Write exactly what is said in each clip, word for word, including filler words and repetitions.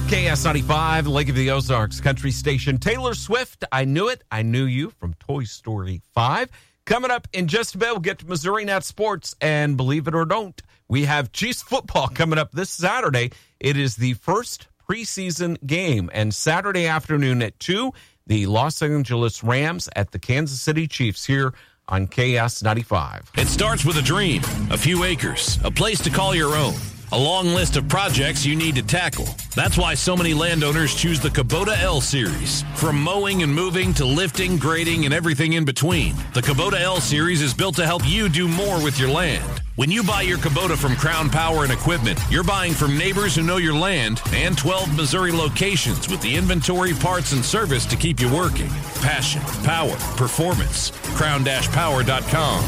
K S ninety-five, Lake of the Ozarks country station. Taylor Swift, I Knew It, I Knew You from Toy Story five. Coming up in just a bit, we'll get to Missouri Net Sports, and believe it or don't, we have Chiefs football coming up this Saturday. It is the first preseason game, and Saturday afternoon at two, the Los Angeles Rams at the Kansas City Chiefs here on K S ninety-five. It starts with a dream, a few acres, a place to call your own, a long list of projects you need to tackle. That's why so many landowners choose the Kubota L Series. From mowing and moving to lifting, grading, and everything in between, the Kubota L Series is built to help you do more with your land. When you buy your Kubota from Crown Power and Equipment, you're buying from neighbors who know your land and twelve Missouri locations with the inventory, parts, and service to keep you working. Passion, power, performance. crown dash power dot com.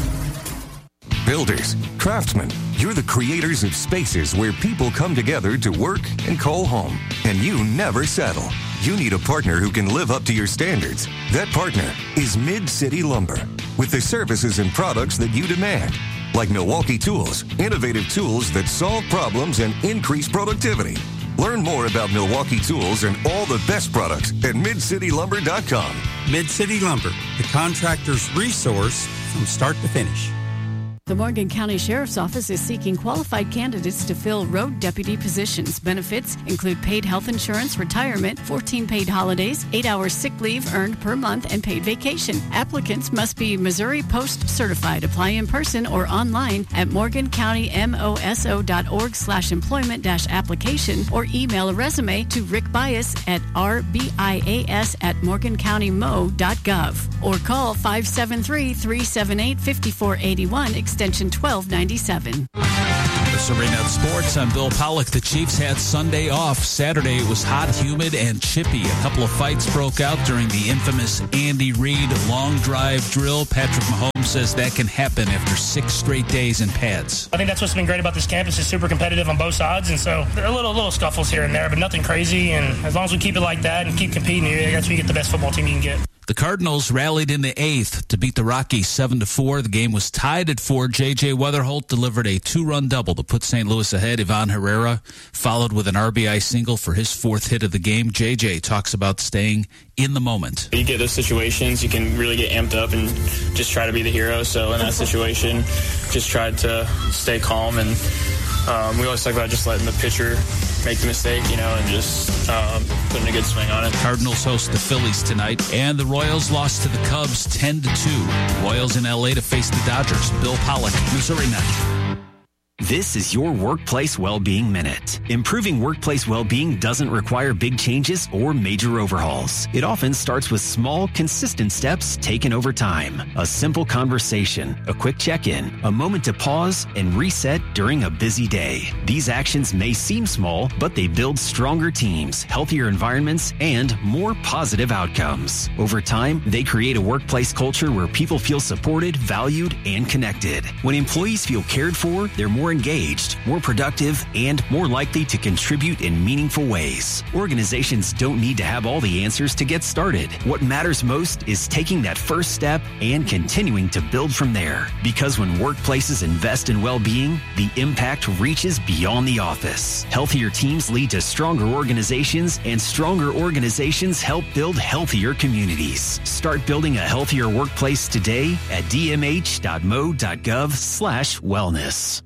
Builders, craftsmen, you're the creators of spaces where people come together to work and call home. And you never settle. You need a partner who can live up to your standards. That partner is Mid-City Lumber, with the services and products that you demand. Like Milwaukee Tools, innovative tools that solve problems and increase productivity. Learn more about Milwaukee Tools and all the best products at mid city lumber dot com. Mid-City Lumber, the contractor's resource from start to finish. The Morgan County Sheriff's Office is seeking qualified candidates to fill road deputy positions. Benefits include paid health insurance, retirement, fourteen paid holidays, eight hours sick leave earned per month, and paid vacation. Applicants must be Missouri Post certified. Apply in person or online at morgan county moso dot org slash employment dash application or email a resume to Rick Bias at r b i a s at morgan county mo dot gov or call five seven three, three seven eight, five four eight one extension twelve ninety-seven. Missouri Net Sports, I'm Bill Pollock. The Chiefs had Sunday off. Saturday it was hot, humid, and chippy. A couple of fights broke out during the infamous Andy Reid long drive drill. Patrick Mahomes says that can happen after six straight days in pads. I think that's what's been great about this campus. It's super competitive on both sides, and so there are little little scuffles here and there, but nothing crazy. And as long as we keep it like that and keep competing, that's where you get the best football team you can get. The Cardinals rallied in the eighth to beat the Rockies seven to four. The game was tied at four. J J. Weatherholt delivered a two-run double to put Saint Louis ahead. Ivan Herrera followed with an R B I single for his fourth hit of the game. J J talks about staying in the moment. You get those situations, you can really get amped up and just try to be the hero. So in that situation, just tried to stay calm, and um, we always talk about just letting the pitcher make the mistake, you know, and just um, putting a good swing on it. Cardinals host the Phillies tonight, and the Royals lost to the Cubs ten to two. Royals in L A to face the Dodgers. Bill Pollock, Missouri Net. This is your Workplace Wellbeing Minute. Improving workplace well-being doesn't require big changes or major overhauls. It often starts with small, consistent steps taken over time. A simple conversation, a quick check-in, a moment to pause and reset during a busy day. These actions may seem small, but they build stronger teams, healthier environments, and more positive outcomes. Over time, they create a workplace culture where people feel supported, valued, and connected. When employees feel cared for, they're more engaged, more productive, and more likely to contribute in meaningful ways. Organizations don't need to have all the answers to get started. What matters most is taking that first step and continuing to build from there. Because when workplaces invest in well-being, the impact reaches beyond the office. Healthier teams lead to stronger organizations, and stronger organizations help build healthier communities. Start building a healthier workplace today at d m h dot m o dot gov slash wellness.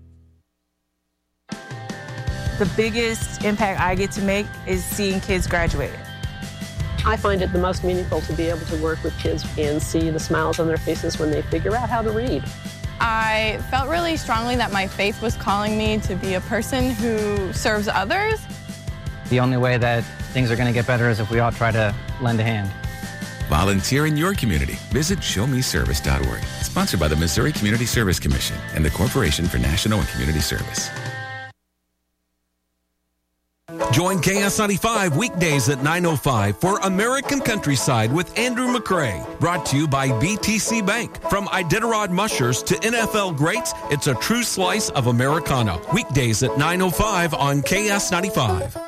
The biggest impact I get to make is seeing kids graduate. I find it the most meaningful to be able to work with kids and see the smiles on their faces when they figure out how to read. I felt really strongly that my faith was calling me to be a person who serves others. The only way that things are going to get better is if we all try to lend a hand. Volunteer in your community. Visit show me service dot org. Sponsored by the Missouri Community Service Commission and the Corporation for National and Community Service. Join K S ninety-five weekdays at nine oh five for American Countryside with Andrew McCrae. Brought to you by B T C Bank. From Iditarod mushers to N F L greats, it's a true slice of Americana. Weekdays at nine oh five on K S ninety-five.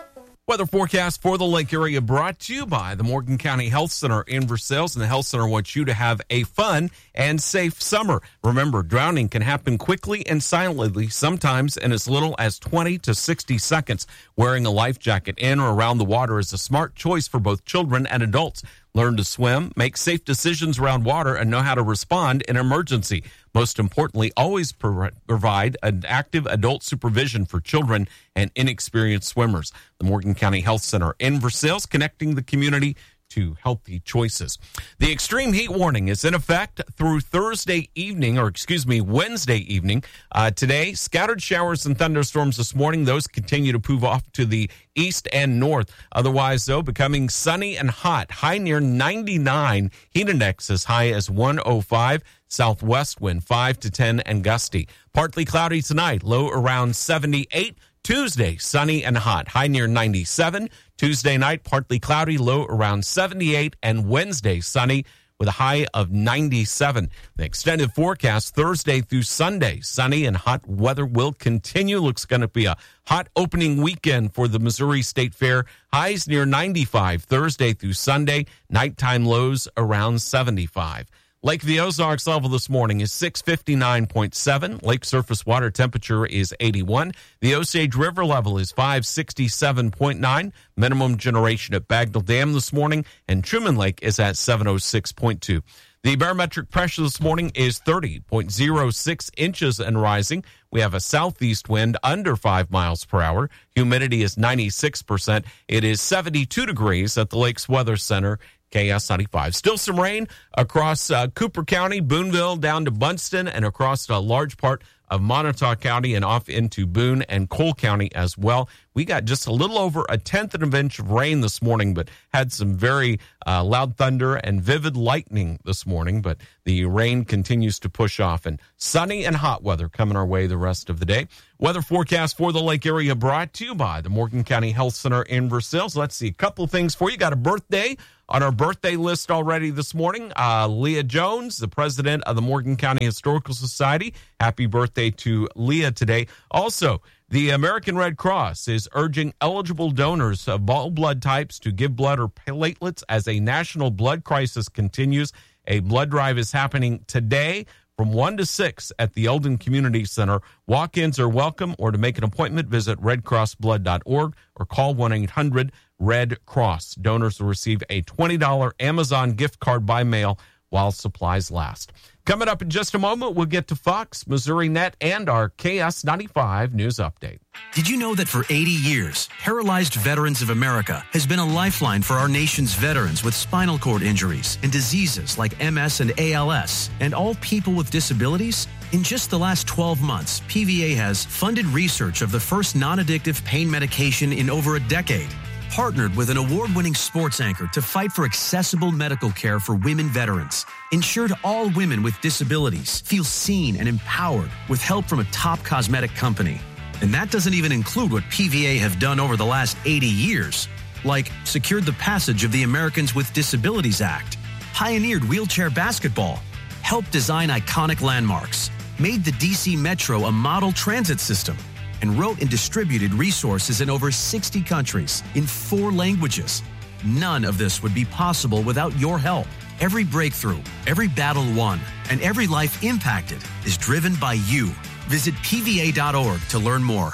Weather forecast for the lake area brought to you by the Morgan County Health Center in Versailles. And the Health Center wants you to have a fun and safe summer. Remember, drowning can happen quickly and silently, sometimes in as little as twenty to sixty seconds. Wearing a life jacket in or around the water is a smart choice for both children and adults. Learn to swim, make safe decisions around water, and know how to respond in an emergency. Most importantly, always pro- provide an active adult supervision for children and inexperienced swimmers. The Morgan County Health Center in Versailles, connecting the community to healthy choices. The extreme heat warning is in effect through Thursday evening, or excuse me, Wednesday evening. Uh, today, scattered showers and thunderstorms this morning. Those continue to move off to the east and north. Otherwise, though, becoming sunny and hot. High near ninety-nine. Heat index as high as one oh five. Southwest wind five to ten and gusty. Partly cloudy tonight. Low around seventy-eight. Tuesday, sunny and hot, high near ninety-seven. Tuesday night, partly cloudy, low around seventy-eight. And Wednesday, sunny with a high of ninety-seven. The extended forecast Thursday through Sunday, sunny and hot weather will continue. Looks going to be a hot opening weekend for the Missouri State Fair. Highs near ninety-five Thursday through Sunday. Nighttime lows around seventy-five. Lake of the Ozarks level this morning is six fifty-nine point seven. Lake surface water temperature is eighty-one. The Osage River level is five sixty-seven point nine. Minimum generation at Bagnell Dam this morning, and Truman Lake is at seven oh six point two. The barometric pressure this morning is thirty point oh six inches and rising. We have a southeast wind under five miles per hour. Humidity is ninety-six percent. It is seventy-two degrees at the Lakes Weather Center. K S ninety-five. Still some rain across uh, Cooper County, Boonville, down to Bunston, and across a large part of Montauk County and off into Boone and Cole County as well. We got just a little over a tenth of an inch of rain this morning, but had some very uh, loud thunder and vivid lightning this morning. But the rain continues to push off, and sunny and hot weather coming our way the rest of the day. Weather forecast for the lake area brought to you by the Morgan County Health Center in Versailles. Let's see a couple things for you. Got a birthday on our birthday list already this morning. Uh, Leah Jones, the president of the Morgan County Historical Society. Happy birthday to Leah today. Also, the American Red Cross is urging eligible donors of all blood types to give blood or platelets as a national blood crisis continues. A blood drive is happening today from one to six at the Eldon Community Center. Walk-ins are welcome, or to make an appointment, visit red cross blood dot org or call one eight hundred red cross. Donors will receive a twenty dollars Amazon gift card by mail while supplies last. Coming up in just a moment, we'll get to Fox, Missouri Net, and our K S ninety-five news update. Did you know that for eighty years, Paralyzed Veterans of America has been a lifeline for our nation's veterans with spinal cord injuries and diseases like M S and A L S, and all people with disabilities? In just the last twelve months, P V A has funded research of the first non-addictive pain medication in over a decade, partnered with an award-winning sports anchor to fight for accessible medical care for women veterans, ensured all women with disabilities feel seen and empowered with help from a top cosmetic company. And that doesn't even include what P V A have done over the last eighty years, like secured the passage of the Americans with Disabilities Act, pioneered wheelchair basketball, helped design iconic landmarks, made the D C Metro a model transit system, and wrote and distributed resources in over sixty countries in four languages. None of this would be possible without your help. Every breakthrough, every battle won, and every life impacted is driven by you. Visit P V A dot org to learn more.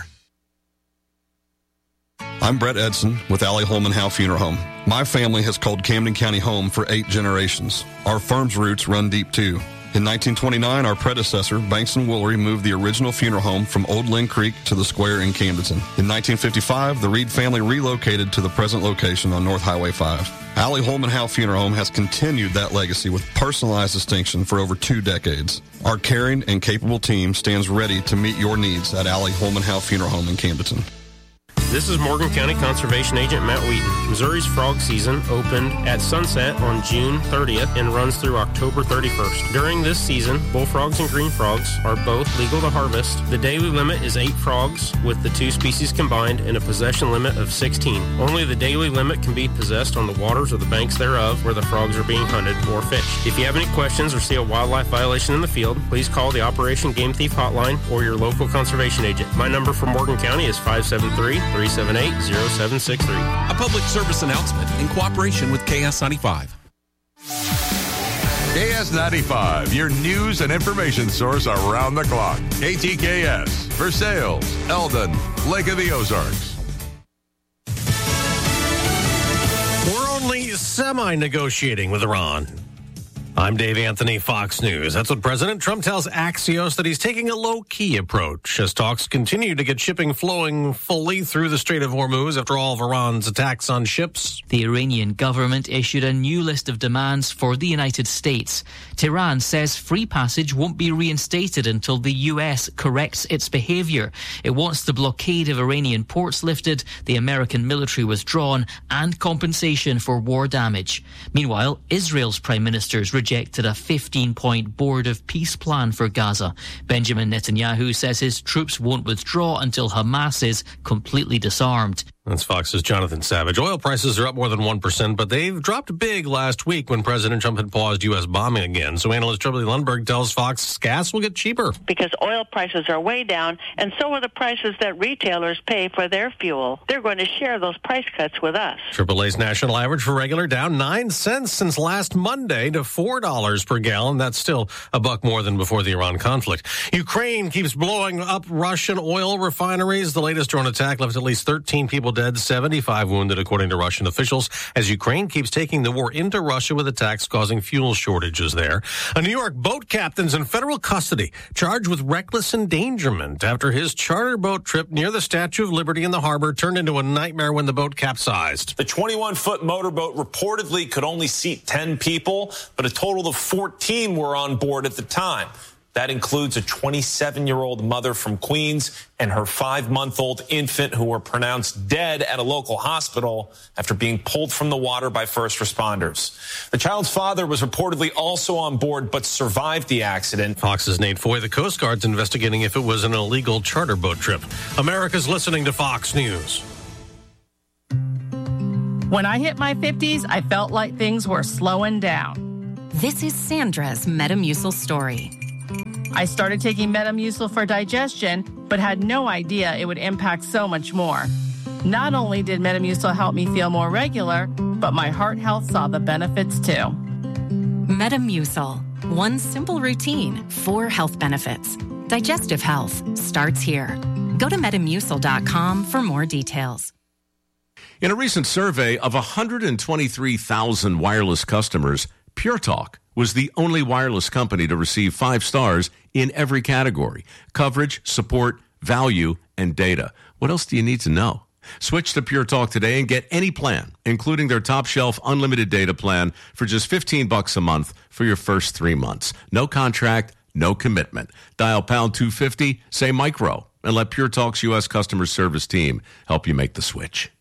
I'm Brett Edson with Allie Holman Howe Funeral Home. My family has called Camden County home for eight generations. Our firm's roots run deep too. In nineteen twenty-nine, our predecessor, Banks and Woolery, moved the original funeral home from Old Lynn Creek to the square in Camdenton. In nineteen fifty-five, the Reed family relocated to the present location on North Highway five. Allie Holman Howe Funeral Home has continued that legacy with personalized distinction for over two decades. Our caring and capable team stands ready to meet your needs at Allie Holman Howe Funeral Home in Camdenton. This is Morgan County Conservation Agent Matt Wheaton. Missouri's frog season opened at sunset on June thirtieth and runs through October thirty-first. During this season, bullfrogs and green frogs are both legal to harvest. The daily limit is eight frogs, with the two species combined, and a possession limit of sixteen. Only the daily limit can be possessed on the waters or the banks thereof where the frogs are being hunted or fished. If you have any questions or see a wildlife violation in the field, please call the Operation Game Thief Hotline or your local conservation agent. My number for Morgan County is five seven three, three three seven eight, zero seven six three. A public service announcement in cooperation with K S ninety-five. K S ninety-five, your news and information source around the clock. K T K S, Versailles, Eldon, Lake of the Ozarks. We're only semi-negotiating with Iran. I'm Dave Anthony, Fox News. That's what President Trump tells Axios, that he's taking a low-key approach as talks continue to get shipping flowing fully through the Strait of Hormuz after all of Iran's attacks on ships. The Iranian government issued a new list of demands for the United States. Tehran says free passage won't be reinstated until the U S corrects its behavior. It wants the blockade of Iranian ports lifted, the American military withdrawn, and compensation for war damage. Meanwhile, Israel's prime minister's rejected a fifteen-point Board of Peace plan for Gaza. Benjamin Netanyahu says his troops won't withdraw until Hamas is completely disarmed. That's Fox's Jonathan Savage. Oil prices are up more than one percent, but they've dropped big last week when President Trump had paused U S bombing again. So analyst Tripoli Lundberg tells Fox gas will get cheaper. Because oil prices are way down, and so are the prices that retailers pay for their fuel. They're going to share those price cuts with us. Triple A's national average for regular down nine cents since last Monday to four dollars per gallon. That's still a buck more than before the Iran conflict. Ukraine keeps blowing up Russian oil refineries. The latest drone attack left at least thirteen people dead, seventy-five wounded, according to Russian officials, as Ukraine keeps taking the war into Russia with attacks causing fuel shortages there. A New York boat captain's in federal custody, charged with reckless endangerment after his charter boat trip near the Statue of Liberty in the harbor turned into a nightmare when the boat capsized. The twenty-one-foot motorboat reportedly could only seat ten people, but a total of fourteen were on board at the time. That includes a twenty-seven-year-old mother from Queens and her five-month-old infant who were pronounced dead at a local hospital after being pulled from the water by first responders. The child's father was reportedly also on board but survived the accident. Fox's Nate Foy. The Coast Guard's investigating if it was an illegal charter boat trip. America's listening to Fox News. When I hit my fifties, I felt like things were slowing down. This is Sandra's Metamucil story. I started taking Metamucil for digestion, but had no idea it would impact so much more. Not only did Metamucil help me feel more regular, but my heart health saw the benefits too. Metamucil. One simple routine, four health benefits. Digestive health starts here. Go to metamucil dot com for more details. In a recent survey of one hundred twenty-three thousand wireless customers, Pure Talk was the only wireless company to receive five stars in every category: coverage, support, value, and data. What else do you need to know? Switch to Pure Talk today and get any plan, including their top shelf unlimited data plan, for just fifteen bucks a month for your first three months. No contract, no commitment. Dial pound two fifty, say micro, and let Pure Talk's U S customer service team help you make the switch.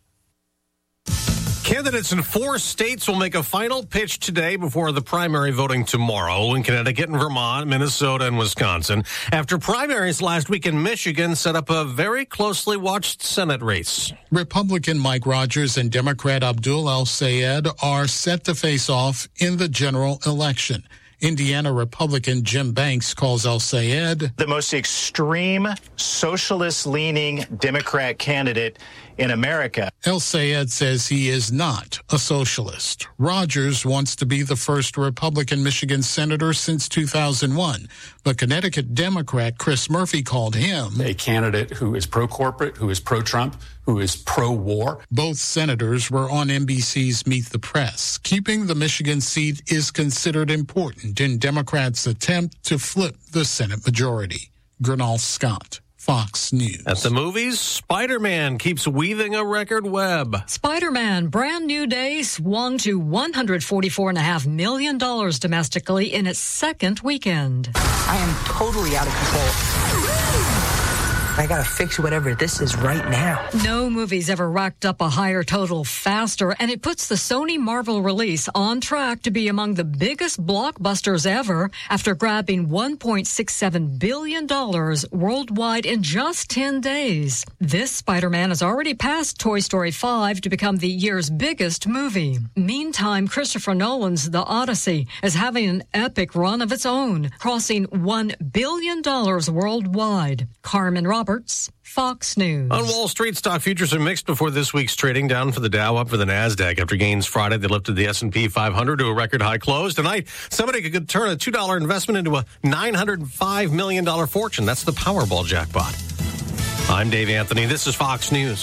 Candidates in four states will make a final pitch today before the primary voting tomorrow in Connecticut and Vermont, Minnesota, and Wisconsin, after primaries last week in Michigan set up a very closely watched Senate race. Republican Mike Rogers and Democrat Abdul El-Sayed are set to face off in the general election. Indiana Republican Jim Banks calls El-Sayed the most extreme, socialist-leaning Democrat candidate in America. El-Sayed says he is not a socialist. Rogers wants to be the first Republican Michigan senator since two thousand one, but Connecticut Democrat Chris Murphy called him a candidate who is pro-corporate, who is pro-Trump, who is pro-war. Both senators were on N B C's Meet the Press. Keeping the Michigan seat is considered important in Democrats' attempt to flip the Senate majority. Gernal Scott, Fox News. At the movies, Spider-Man keeps weaving a record web. Spider-Man Brand New Day swung to one hundred forty-four point five million dollars domestically in its second weekend. I am totally out of control. I gotta fix whatever this is right now. No movie's ever racked up a higher total faster, and it puts the Sony Marvel release on track to be among the biggest blockbusters ever after grabbing one point six seven billion dollars worldwide in just ten days. This Spider-Man has already passed Toy Story five to become the year's biggest movie. Meantime, Christopher Nolan's The Odyssey is having an epic run of its own, crossing one billion dollars worldwide. Carmen Ross Roberts, Fox News. On Wall Street, stock futures are mixed before this week's trading, down for the Dow, up for the NASDAQ. After gains Friday, they lifted the S and P five hundred to a record high close. Tonight, somebody could turn a two dollar investment into a nine hundred five million dollars fortune. That's the Powerball jackpot. I'm Dave Anthony. This is Fox News.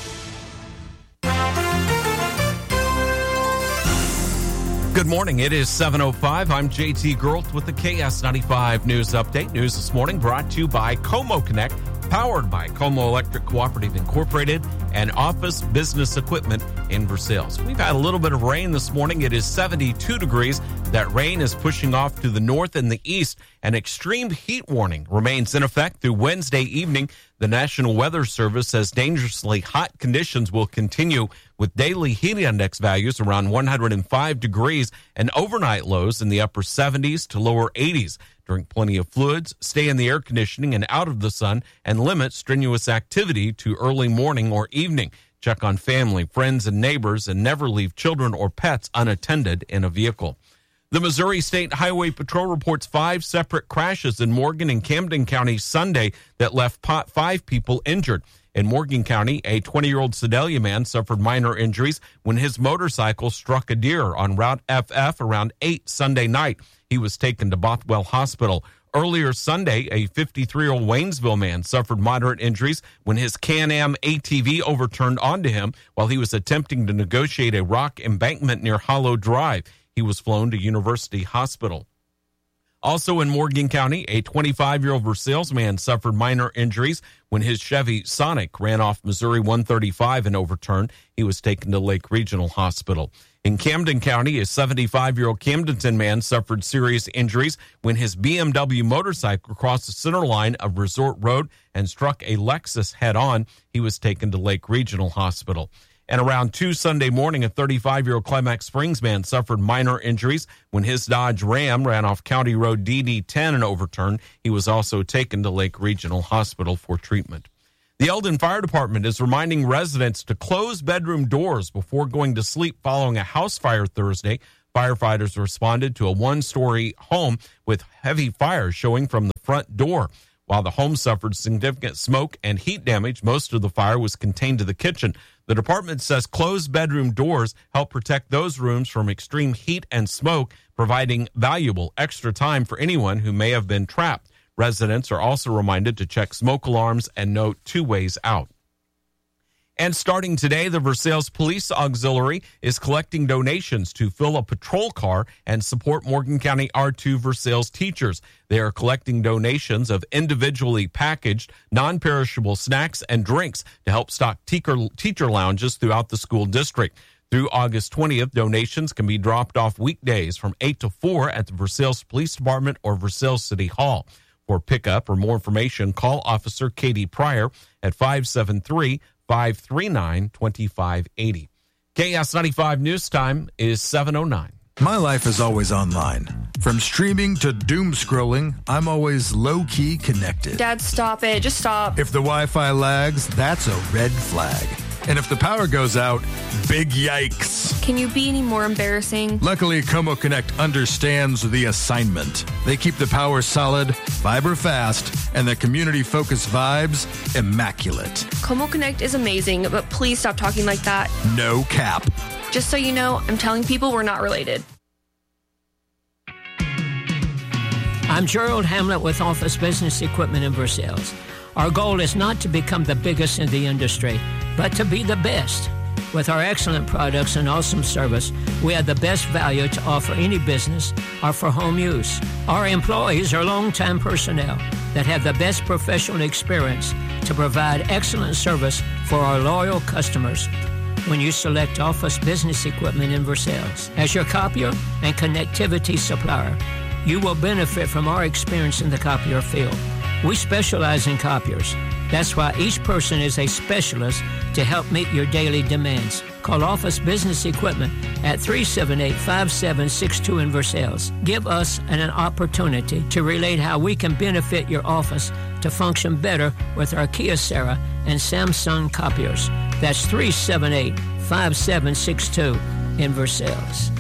Good morning. It is seven oh five. I'm J T Geralt with the K S ninety-five News Update. News this morning brought to you by Como Connect, powered by Como Electric Cooperative Incorporated and Office Business Equipment in Versailles. We've had a little bit of rain this morning. It is seventy-two degrees. That rain is pushing off to the north and the east. An extreme heat warning remains in effect through Wednesday evening. The National Weather Service says dangerously hot conditions will continue with daily heat index values around one hundred five degrees and overnight lows in the upper seventies to lower eighties. Drink plenty of fluids, stay in the air conditioning and out of the sun, and limit strenuous activity to early morning or evening. Check on family, friends, and neighbors, and never leave children or pets unattended in a vehicle. The Missouri State Highway Patrol reports five separate crashes in Morgan and Camden County Sunday that left five people injured. In Morgan County, a twenty-year-old Sedalia man suffered minor injuries when his motorcycle struck a deer on Route F F around eight Sunday night. He was taken to Bothwell Hospital. Earlier Sunday, a fifty-three-year-old Waynesville man suffered moderate injuries when his Can-Am A T V overturned onto him while he was attempting to negotiate a rock embankment near Hollow Drive. He was flown to University Hospital. Also in Morgan County, a twenty-five-year-old Versailles man suffered minor injuries when his Chevy Sonic ran off Missouri one thirty-five and overturned. He was taken to Lake Regional Hospital. In Camden County, a seventy-five-year-old Camdenton man suffered serious injuries when his B M W motorcycle crossed the center line of Resort Road and struck a Lexus head-on. He was taken to Lake Regional Hospital. And around two Sunday morning, a thirty-five-year-old Climax Springs man suffered minor injuries when his Dodge Ram ran off County Road D D ten and overturned. He was also taken to Lake Regional Hospital for treatment. The Eldon Fire Department is reminding residents to close bedroom doors before going to sleep following a house fire Thursday. Firefighters responded to a one-story home with heavy fire showing from the front door. While the home suffered significant smoke and heat damage, most of the fire was contained to the kitchen. The department says closed bedroom doors help protect those rooms from extreme heat and smoke, providing valuable extra time for anyone who may have been trapped. Residents are also reminded to check smoke alarms and note two ways out. And starting today, the Versailles Police Auxiliary is collecting donations to fill a patrol car and support Morgan County R two Versailles teachers. They are collecting donations of individually packaged, non-perishable snacks and drinks to help stock teacher, teacher lounges throughout the school district. Through August twentieth, donations can be dropped off weekdays from eight to four at the Versailles Police Department or Versailles City Hall. For pickup or more information, call Officer Katie Pryor at five seven three, five three nine, two five eight zero. K S ninety-five News Time is seven oh nine. My life is always online. From streaming to doom scrolling, I'm always low-key connected. Dad, stop it. Just stop. If the Wi-Fi lags, that's a red flag. And if the power goes out, big yikes. Can you be any more embarrassing? Luckily, Como Connect understands the assignment. They keep the power solid, fiber fast, and the community-focused vibes immaculate. Como Connect is amazing, but please stop talking like that. No cap. Just so you know, I'm telling people we're not related. I'm Gerald Hamlet with Office Business Equipment in Versailles. Our goal is not to become the biggest in the industry, but to be the best. With our excellent products and awesome service, we have the best value to offer any business or for home use. Our employees are long-time personnel that have the best professional experience to provide excellent service for our loyal customers. When you select Office Business Equipment in Versailles as your copier and connectivity supplier, you will benefit from our experience in the copier field. We specialize in copiers. That's why each person is a specialist to help meet your daily demands. Call Office Business Equipment at three seven eight, five seven six two in Versailles. Give us an, an opportunity to relate how we can benefit your office to function better with our Kyocera and Samsung copiers. That's three seven eight, five seven six two in Versailles.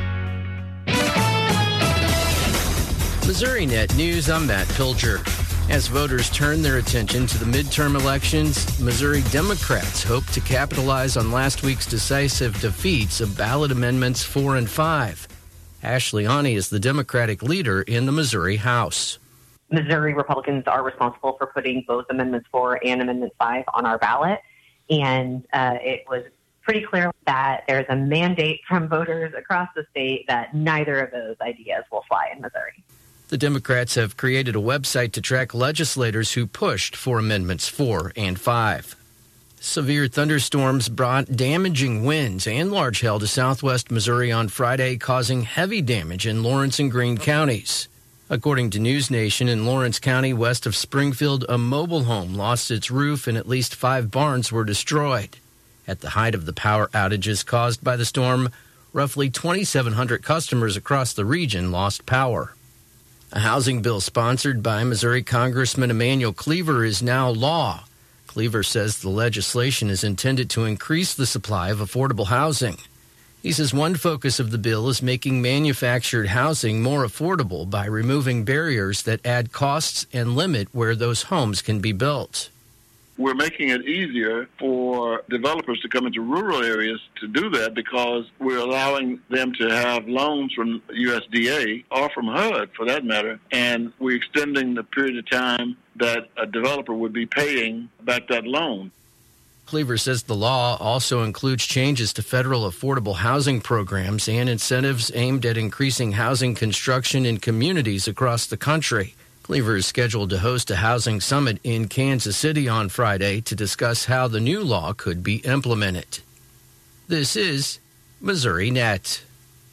MissouriNet News, I'm Matt Pilger. As voters turn their attention to the midterm elections, Missouri Democrats hope to capitalize on last week's decisive defeats of ballot amendments four and five. Ashley Honey is the Democratic leader in the Missouri House. Missouri Republicans are responsible for putting both Amendment four and Amendment five on our ballot, and uh, it was pretty clear that there's a mandate from voters across the state that neither of those ideas will fly in Missouri. The Democrats have created a website to track legislators who pushed for Amendments four and five. Severe thunderstorms brought damaging winds and large hail to southwest Missouri on Friday, causing heavy damage in Lawrence and Greene counties. According to News Nation, in Lawrence County, west of Springfield, a mobile home lost its roof and at least five barns were destroyed. At the height of the power outages caused by the storm, roughly twenty-seven hundred customers across the region lost power. A housing bill sponsored by Missouri Congressman Emanuel Cleaver is now law. Cleaver says the legislation is intended to increase the supply of affordable housing. He says one focus of the bill is making manufactured housing more affordable by removing barriers that add costs and limit where those homes can be built. We're making it easier for developers to come into rural areas to do that because we're allowing them to have loans from U S D A or from H U D, for that matter, and we're extending the period of time that a developer would be paying back that loan. Cleaver says the law also includes changes to federal affordable housing programs and incentives aimed at increasing housing construction in communities across the country. Cleaver is scheduled to host a housing summit in Kansas City on Friday to discuss how the new law could be implemented. This is Missouri Net.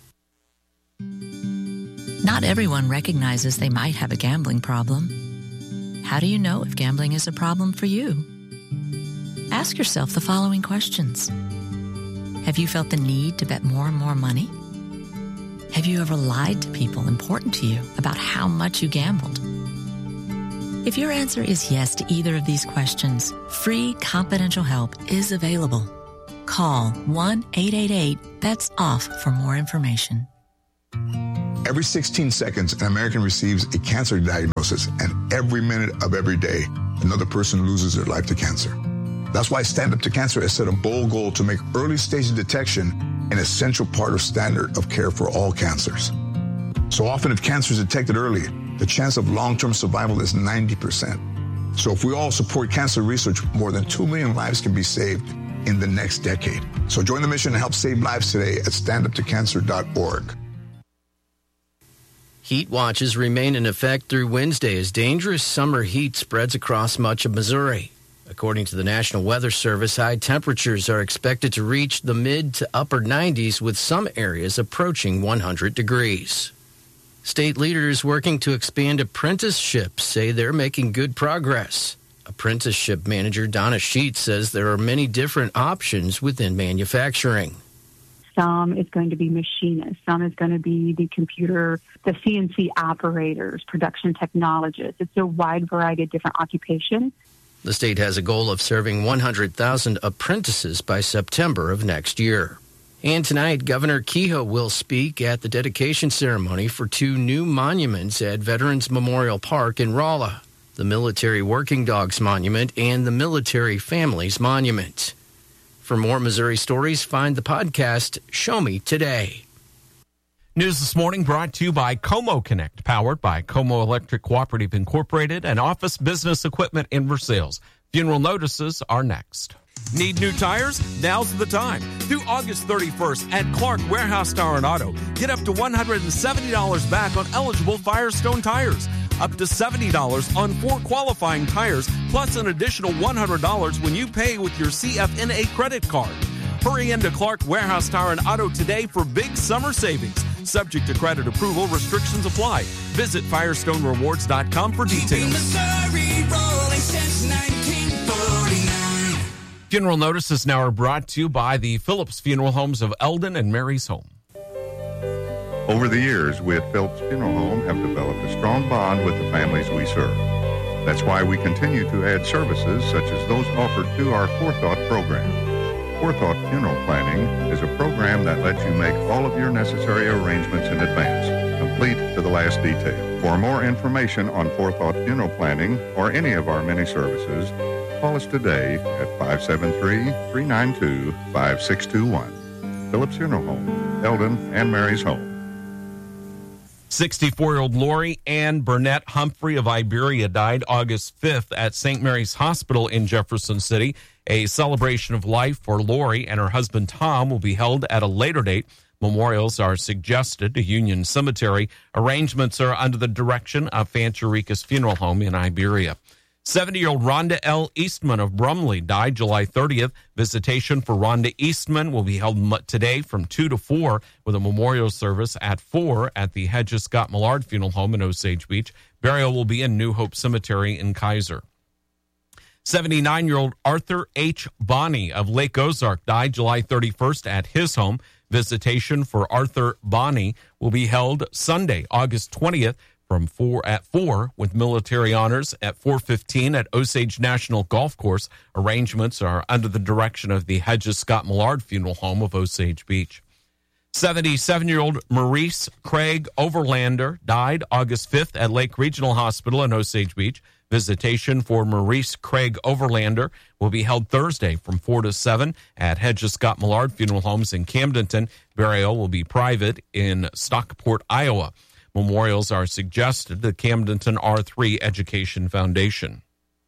Not everyone recognizes they might have a gambling problem. How do you know if gambling is a problem for you? Ask yourself the following questions. Have you felt the need to bet more and more money? Have you ever lied to people important to you about how much you gambled? If your answer is yes to either of these questions, free confidential help is available. Call one eight eight eight, B E T S off for more information. Every sixteen seconds, an American receives a cancer diagnosis, and every minute of every day, another person loses their life to cancer. That's why Stand Up to Cancer has set a bold goal to make early stage detection an essential part of standard of care for all cancers. So often, if cancer is detected early, the chance of long-term survival is ninety percent. So if we all support cancer research, more than two million lives can be saved in the next decade. So join the mission and help save lives today at stand up to cancer dot org. Heat watches remain in effect through Wednesday as dangerous summer heat spreads across much of Missouri. According to the National Weather Service, high temperatures are expected to reach the mid to upper nineties, with some areas approaching one hundred degrees. State leaders working to expand apprenticeships say they're making good progress. Apprenticeship manager Donna Sheets says there are many different options within manufacturing. Some is going to be machinists. Some is going to be the computer, the C N C operators, production technologists. It's a wide variety of different occupations. The state has a goal of serving one hundred thousand apprentices by September of next year. And tonight, Governor Kehoe will speak at the dedication ceremony for two new monuments at Veterans Memorial Park in Rolla, the Military Working Dogs Monument and the Military Families Monument. For more Missouri stories, find the podcast Show Me Today. News this morning brought to you by Como Connect, powered by Como Electric Cooperative Incorporated and Office Business Equipment in Versailles. Funeral notices are next. Need new tires? Now's the time. Through August thirty-first at Clark Warehouse Tire and Auto, get up to one hundred seventy dollars back on eligible Firestone tires. Up to seventy dollars on four qualifying tires, plus an additional one hundred dollars when you pay with your C F N A credit card. Hurry into Clark Warehouse Tire and Auto today for big summer savings. Subject to credit approval, restrictions apply. Visit Firestone Rewards dot com for details. Missouri rolling since nineteen forty-nine. Funeral notices now are brought to you by the Phillips Funeral Homes of Eldon and Mary's Home. Over the years, we at Phillips Funeral Home have developed a strong bond with the families we serve. That's why we continue to add services such as those offered through our Forethought program. Forethought Funeral Planning is a program that lets you make all of your necessary arrangements in advance, complete to the last detail. For more information on Forethought Funeral Planning or any of our many services, call us today at five seven three, three nine two, five six two one. Phillips Funeral Home, Eldon and Mary's home. sixty-four-year-old Lori Ann Burnett Humphrey of Iberia died August fifth at Saint Mary's Hospital in Jefferson City. A celebration of life for Lori and her husband Tom will be held at a later date. Memorials are suggested to Union Cemetery. Arrangements are under the direction of Fancherikas Funeral Home in Iberia. seventy-year-old Rhonda L. Eastman of Brumley died July thirtieth. Visitation for Rhonda Eastman will be held today from two to four with a memorial service at four at the Hedges Scott Millard Funeral Home in Osage Beach. Burial will be in New Hope Cemetery in Kaiser. seventy-nine-year-old Arthur H. Bonney of Lake Ozark died July thirty-first at his home. Visitation for Arthur Bonney will be held Sunday, August twentieth, from four at four with military honors at four fifteen at Osage National Golf Course. Arrangements are under the direction of the Hedges Scott Millard Funeral Home of Osage Beach. seventy-seven-year-old Maurice Craig Overlander died August fifth at Lake Regional Hospital in Osage Beach. Visitation for Maurice Craig Overlander will be held Thursday from four to seven at Hedges Scott Millard Funeral Homes in Camdenton. Burial will be private in Stockport, Iowa. Memorials are suggested to the Camdenton R three Education Foundation.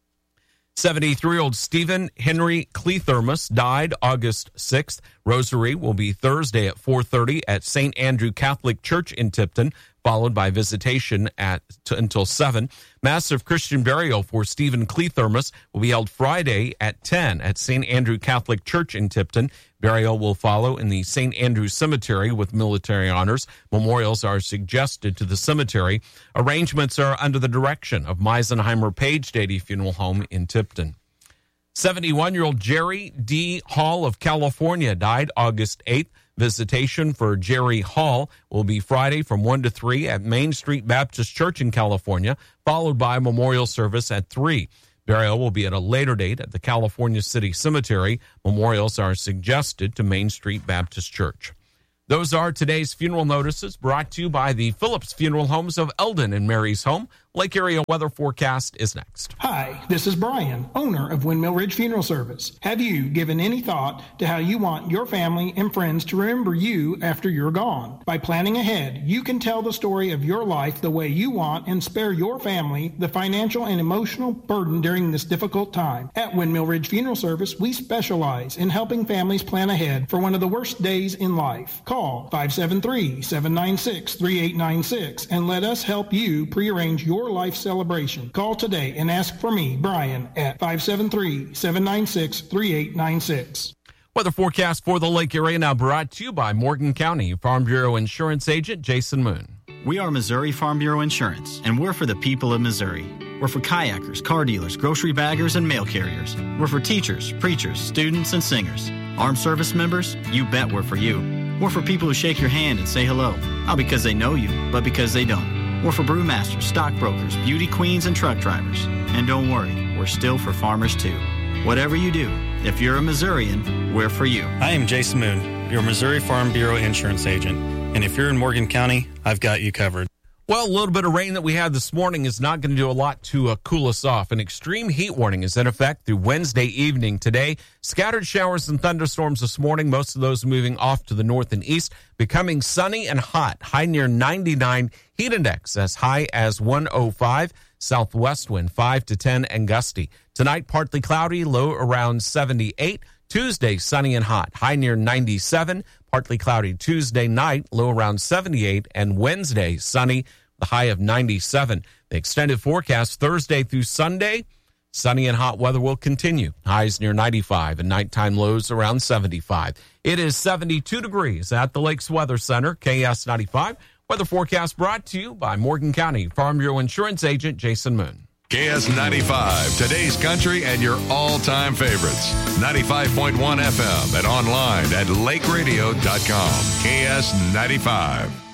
seventy-three-year-old Stephen Henry Clethermus died August sixth. Rosary will be Thursday at four thirty at Saint Andrew Catholic Church in Tipton, followed by visitation at t- until seven. Massive Christian burial for Stephen Clethermus will be held Friday at ten at Saint Andrew Catholic Church in Tipton. Burial will follow in the Saint Andrew Cemetery with military honors. Memorials are suggested to the cemetery. Arrangements are under the direction of Meisenheimer Page Dady Funeral Home in Tipton. seventy-one-year-old Jerry D. Hall of California died August eighth. Visitation for Jerry Hall will be Friday from one to three at Main Street Baptist Church in California, followed by a memorial service at three. Burial will be at a later date at the California City Cemetery. Memorials are suggested to Main Street Baptist Church. Those are today's funeral notices brought to you by the Phillips Funeral Homes of Eldon and Mary's home. Lake Area weather forecast is next. Hi, this is Brian, owner of Windmill Ridge Funeral Service. Have you given any thought to how you want your family and friends to remember you after you're gone? By planning ahead, you can tell the story of your life the way you want and spare your family the financial and emotional burden during this difficult time. At Windmill Ridge Funeral Service, we specialize in helping families plan ahead for one of the worst days in life. Call five seven three, seven nine six, three eight nine six and let us help you prearrange your life celebration. Call today and ask for me, Brian, at five seven three, seven nine six, three eight nine six. Weather forecast for the Lake Area now brought to you by Morgan County Farm Bureau Insurance Agent Jason Moon. We are Missouri Farm Bureau Insurance, and we're for the people of Missouri. We're for kayakers, car dealers, grocery baggers, and mail carriers. We're for teachers, preachers, students, and singers. Armed service members? You bet we're for you. We're for people who shake your hand and say hello, not because they know you, but because they don't. We're for brewmasters, stockbrokers, beauty queens, and truck drivers. And don't worry, we're still for farmers too. Whatever you do, if you're a Missourian, we're for you. I am Jason Moon, your Missouri Farm Bureau Insurance Agent. And if you're in Morgan County, I've got you covered. Well, a little bit of rain that we had this morning is not going to do a lot to uh, cool us off. An extreme heat warning is in effect through Wednesday evening today. Scattered showers and thunderstorms this morning, most of those moving off to the north and east, becoming sunny and hot. High near ninety-nine, heat index as high as one oh five. Southwest wind five to ten and gusty. Tonight, partly cloudy, low around seventy-eight. Tuesday, sunny and hot, high near ninety-seven. Partly cloudy Tuesday night, low around seventy-eight. And Wednesday, sunny, the high of ninety-seven. The extended forecast Thursday through Sunday, sunny and hot weather will continue. Highs near ninety-five and nighttime lows around seventy-five. It is seventy-two degrees at the Lakes Weather Center, K S ninety-five. Weather forecast brought to you by Morgan County Farm Bureau Insurance Agent Jason Moon. K S ninety-five, today's country and your all-time favorites. ninety-five point one F M and online at lake radio dot com. K S ninety-five.